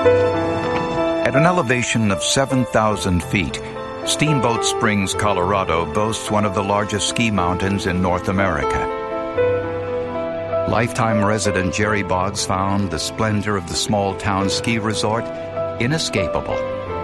At an elevation of 7,000 feet, Steamboat Springs, Colorado boasts one of the largest ski mountains in North America. Lifetime resident Jerry Boggs found the splendor of the small-town ski resort inescapable.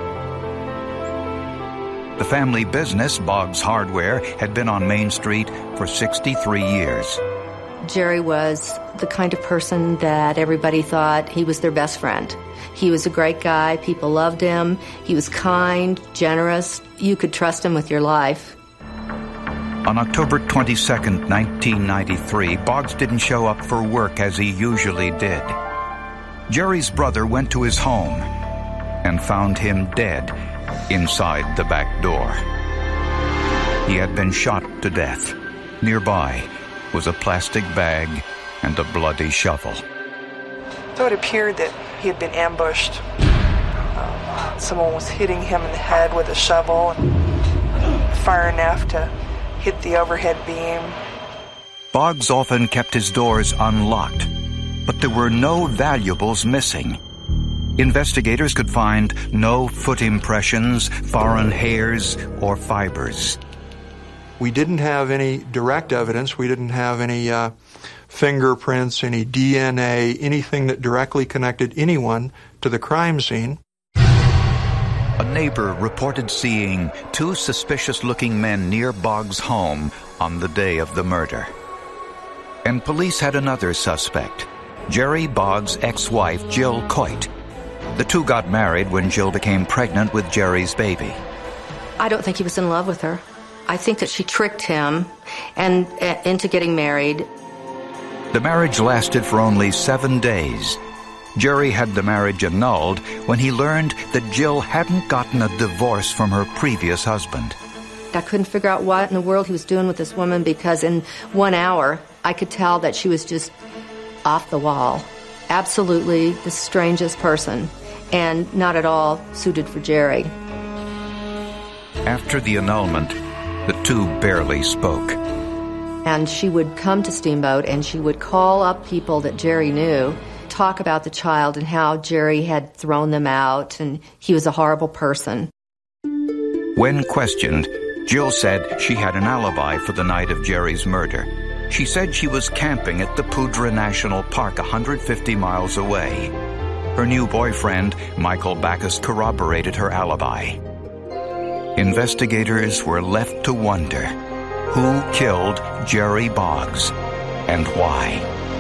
The family business, Boggs Hardware, had been on Main Street for 63 years. Jerry was the kind of person that everybody thought he was their best friend. He was a great guy. People loved him. He was kind, generous. You could trust him with your life. On October 22nd, 1993, Boggs didn't show up for work as he usually did. Jerry's brother went to his home and found him dead inside the back door. He had been shot to death. Nearby was a plastic bag and a bloody shovel. So it appeared that he had been ambushed. Someone was hitting him in the head with a shovel, far enough to hit the overhead beam. Boggs often kept his doors unlocked, but there were no valuables missing. Investigators could find no foot impressions, foreign hairs, or fibers. We didn't have any direct evidence. We didn't have any fingerprints, any DNA, anything that directly connected anyone to the crime scene. A neighbor reported seeing two suspicious-looking men near Boggs' home on the day of the murder. And police had another suspect, Jerry Boggs' ex-wife, Jill Coit. The two got married when Jill became pregnant with Jerry's baby. I don't think he was in love with her. I think that she tricked him and into getting married. The marriage lasted for only 7 days. Jerry had the marriage annulled when he learned that Jill hadn't gotten a divorce from her previous husband. I couldn't figure out what in the world he was doing with this woman, because in 1 hour, I could tell that she was just off the wall. Absolutely the strangest person, and not at all suited for Jerry. After the annulment, the two barely spoke. And she would come to Steamboat and she would call up people that Jerry knew, talk about the child and how Jerry had thrown them out and he was a horrible person. When questioned, Jill said she had an alibi for the night of Jerry's murder. She said she was camping at the Poudre National Park 150 miles away. Her new boyfriend, Michael Backus, corroborated her alibi. Investigators were left to wonder who killed Jerry Boggs and why.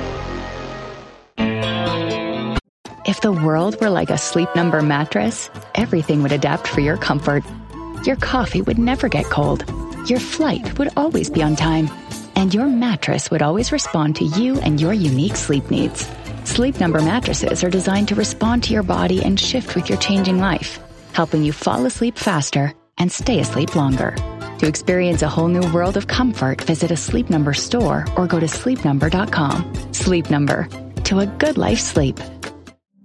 If the world were like a Sleep Number mattress, everything would adapt for your comfort. Your coffee would never get cold. Your flight would always be on time. And your mattress would always respond to you and your unique sleep needs. Sleep Number mattresses are designed to respond to your body and shift with your changing life, helping you fall asleep faster and stay asleep longer. To experience a whole new world of comfort, visit a Sleep Number store or go to sleepnumber.com. Sleep Number. To a good life sleep.